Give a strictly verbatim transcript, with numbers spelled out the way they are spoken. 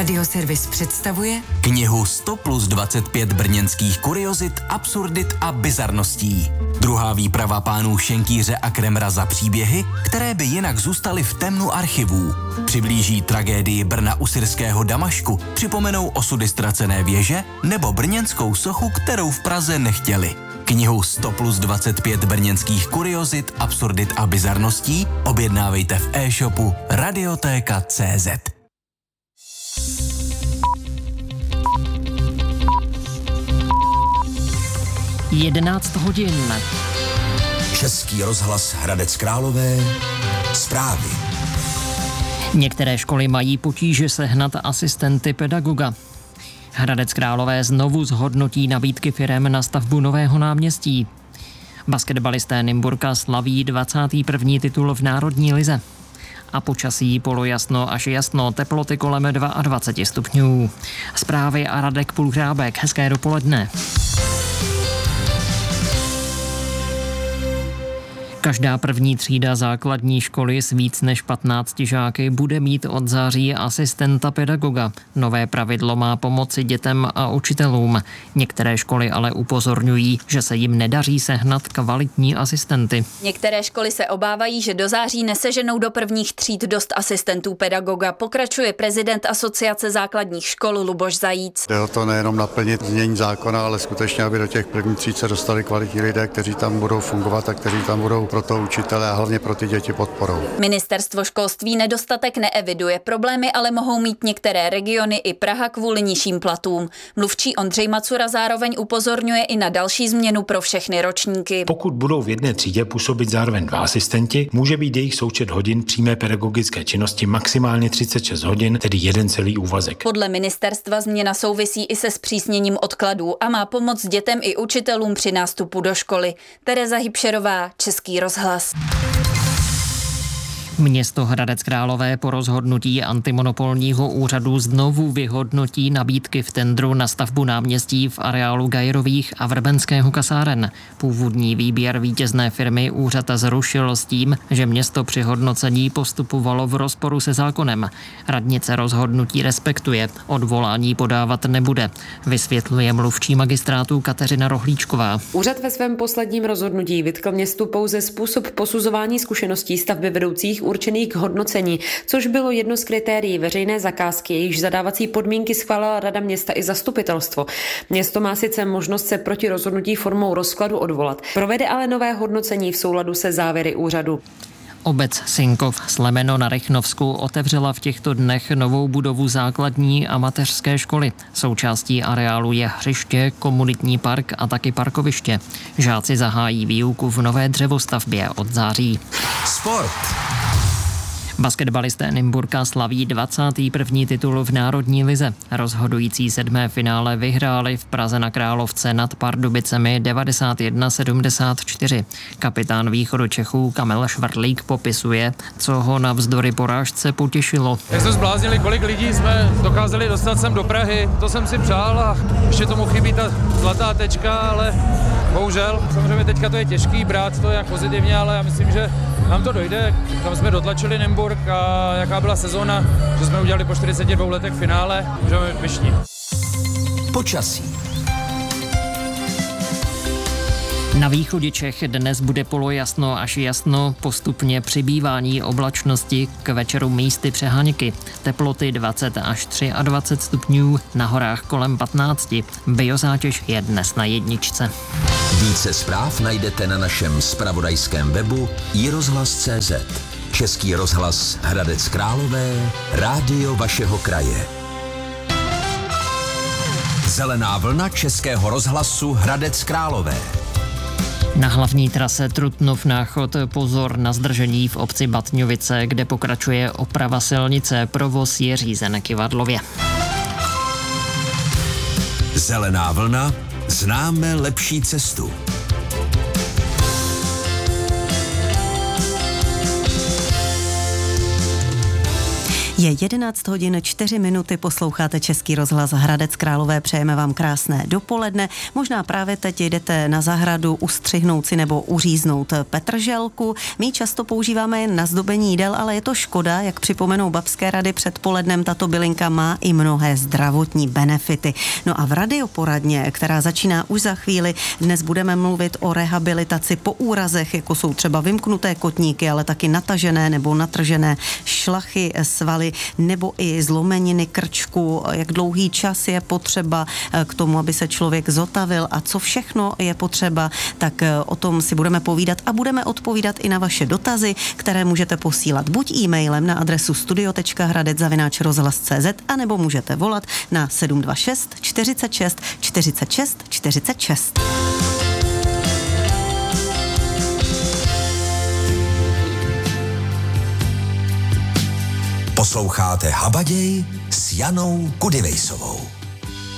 Radioservis představuje knihu sto plus dvacet pět brněnských kuriozit, absurdit a bizarností. Druhá výprava pánů Šenkýře a Kremra za příběhy, které by jinak zůstaly v temnu archivů. Přiblíží tragédii Brna u syrského Damašku, připomenou osudy ztracené věže nebo brněnskou sochu, kterou v Praze nechtěli. Knihu sto plus dvacet pět brněnských kuriozit, absurdit a bizarností objednávejte v e-shopu radiotéka tečka cé zet. jedenáct hodin. Český rozhlas Hradec Králové. Zprávy. Některé školy mají potíže sehnat asistenty pedagoga. Hradec Králové znovu zhodnotí nabídky firem na stavbu nového náměstí. Basketbalisté Nymburka slaví dvacátý první titul v národní lize. A počasí polojasno až jasno, teploty kolem dvacet dva stupňů. Zprávy a Radek Pulhrábek. Hezké dopoledne. Každá první třída základní školy s víc než patnácti žáky bude mít od září asistenta pedagoga. Nové pravidlo má pomoci dětem a učitelům. Některé školy ale upozorňují, že se jim nedaří sehnat kvalitní asistenty. Některé školy se obávají, že do září neseženou do prvních tříd dost asistentů pedagoga, pokračuje prezident Asociace základních škol Luboš Zajíc. Jde o to nejenom naplnit znění zákona, ale skutečně, aby do těch prvních tříd se dostali kvalitní lidé, kteří tam budou fungovat a kteří tam budou pro to učitele a hlavně pro ty děti podporou. Ministerstvo školství nedostatek neeviduje, problémy ale mohou mít některé regiony i Praha kvůli nižším platům. Mluvčí Ondřej Macura zároveň upozorňuje i na další změnu pro všechny ročníky. Pokud budou v jedné třídě působit zároveň dva asistenti, může být jejich součet hodin přímé pedagogické činnosti maximálně třicet šest hodin, tedy jeden celý úvazek. Podle ministerstva změna souvisí i se zpřísněním odkladů a má pomoct dětem i učitelům při nástupu do školy. Tereza Hybšerová, Český rozhlas. Město Hradec Králové po rozhodnutí antimonopolního úřadu znovu vyhodnotí nabídky v tendru na stavbu náměstí v areálu Gajerových a Vrbenského kasáren. Původní výběr vítězné firmy úřad zrušil s tím, že město při hodnocení postupovalo v rozporu se zákonem. Radnice rozhodnutí respektuje, odvolání podávat nebude, vysvětluje mluvčí magistrátu Kateřina Rohlíčková. Úřad ve svém posledním rozhodnutí vytkl městu pouze způsob posuzování zkušeností stavby vedoucích určených k hodnocení, což bylo jedno z kritérií veřejné zakázky, jejíž zadávací podmínky schválila Rada města i zastupitelstvo. Město má sice možnost se proti rozhodnutí formou rozkladu odvolat, provede ale nové hodnocení v souladu se závěry úřadu. Obec Sinkov Slemeno na Rychnovsku otevřela v těchto dnech novou budovu základní a mateřské školy. Součástí areálu je hřiště, komunitní park a taky parkoviště. Žáci zahájí výuku v nové dřevostavbě od září. Sport. Basketbalisté Nymburka slaví dvacátý první titul v národní lize. Rozhodující sedmé finále vyhráli v Praze na Královce nad Pardubicemi devadesát jedna sedmdesát čtyři. Kapitán východočechů Kamil Švrtlík popisuje, co ho navzdory porážce potěšilo. Jak jsme zbláznili, kolik lidí jsme dokázali dostat sem do Prahy, to jsem si přál a ještě tomu chybí ta zlatá tečka, ale bohužel, samozřejmě teďka to je těžký brát to jak pozitivně, ale já myslím, že nám to dojde, tam jsme dotlačili Nymburk a jaká byla sezóna, že jsme udělali po čtyřiceti dvou letech finále, můžeme být pyšní. Počasí. Na východě Čech dnes bude polojasno až jasno, postupně přibývání oblačnosti, k večeru místy přeháňky. Teploty dvacet až dvacet tři stupňů, na horách kolem patnácti. Biozátěž je dnes na jedničce. Více zpráv najdete na našem zpravodajském webu i rozhlas tečka cé zet. Český rozhlas Hradec Králové, rádio vašeho kraje. Zelená vlna Českého rozhlasu Hradec Králové. Na hlavní trase Trutnov Náchod pozor na zdržení v obci Batňovice, kde pokračuje oprava silnice. Provoz je řízen kyvadlově. Zelená vlna, známe lepší cestu. Je jedenáct hodin čtyři minuty, posloucháte Český rozhlas Hradec Králové, přejeme vám krásné dopoledne. Možná právě teď jdete na zahradu ustřihnout si nebo uříznout petrželku. My často používáme jen na zdobení jídel, ale je to škoda, jak připomenou babské rady předpolednem, tato bylinka má i mnohé zdravotní benefity. No a v radioporadně, která začíná už za chvíli, dnes budeme mluvit o rehabilitaci po úrazech, jako jsou třeba vymknuté kotníky, ale taky natažené nebo natržené šlachy, svaly nebo i zlomeniny krčku, jak dlouhý čas je potřeba k tomu, aby se člověk zotavil a co všechno je potřeba, tak o tom si budeme povídat a budeme odpovídat i na vaše dotazy, které můžete posílat buď e-mailem na adresu studio tečka hradec zavináč rozhlas tečka cé zet a nebo můžete volat na sedm dva šest čtyřicet šest čtyřicet šest čtyřicet šest. Posloucháte Habaděj s Janou Kudivejsovou.